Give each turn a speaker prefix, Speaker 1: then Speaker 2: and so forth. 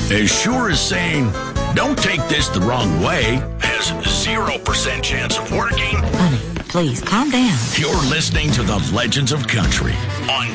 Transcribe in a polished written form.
Speaker 1: as sure as saying, don't take this the wrong way, has 0% chance of working.
Speaker 2: Honey, please calm down.
Speaker 1: You're listening to the Legends of Country on